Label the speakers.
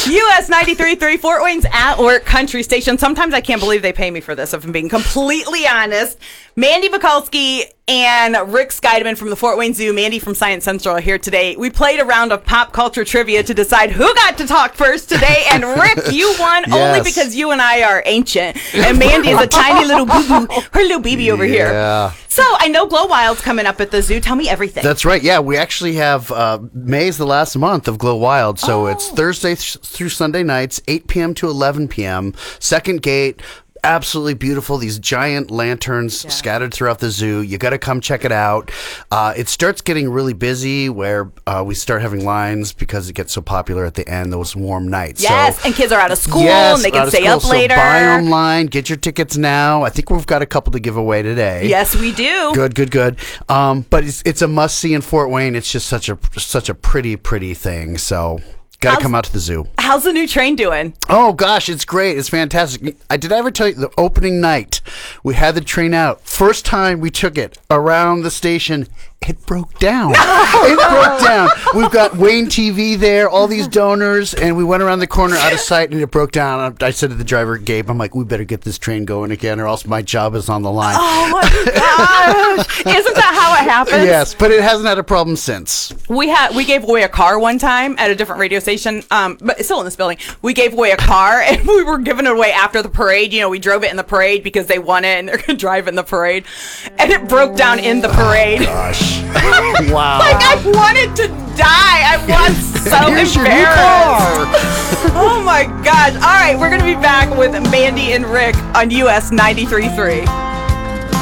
Speaker 1: US 93.3, Fort Wayne's at work country station. Sometimes I can't believe they pay me for this, if I'm being completely honest. Mandy Mikulski and Rick Scheidemann from the Fort Wayne Zoo, Mandy from Science Central are here today. We played a round of pop culture trivia to decide who got to talk first today. And Rick, you won only because you and I are ancient. And Mandy is a tiny little boo-boo, her little baby over here. So I know Glow Wild's coming up at the zoo. Tell me everything.
Speaker 2: That's right. Yeah, we actually have May's the last month of Glow Wild. So it's Thursday through Sunday nights, 8 p.m. to 11 p.m. Second gate. Absolutely beautiful. These giant lanterns scattered throughout the zoo. You got to come check it out. It starts getting really busy where we start having lines because it gets so popular at the end, those warm nights.
Speaker 1: Yes, and kids are out of school and they can stay up later.
Speaker 2: So buy online, get your tickets now. I think we've got a couple to give away today.
Speaker 1: Yes, we do.
Speaker 2: Good. But it's a must-see in Fort Wayne. It's just such a pretty thing. So got to come out to the zoo.
Speaker 1: How's the new train doing?
Speaker 2: Oh, gosh, it's great. It's fantastic. Did I ever tell you the opening night, we had the train out. First time we took it around the station, it broke down. It broke down. We've got Wayne TV there, all these donors, and we went around the corner out of sight, and it broke down. I said to the driver, Gabe, I'm like, we better get this train going again, or else my job is on the line.
Speaker 1: Oh, my gosh. Isn't that how it happens?
Speaker 2: Yes, but it hasn't had a problem since.
Speaker 1: We gave away a car one time at a different radio station, but it's still in this building. We gave away a car, and we were giving it away after the parade. You know, we drove it in the parade because they won it, and they're going to drive in the parade. And it broke down in the parade.
Speaker 2: Oh, gosh. Wow.
Speaker 1: Like, I wanted to die. I was so
Speaker 2: Here's
Speaker 1: embarrassed.
Speaker 2: Your new car.
Speaker 1: Oh, my gosh. All right, we're going to be back with Mandy and Rick on US 93.3.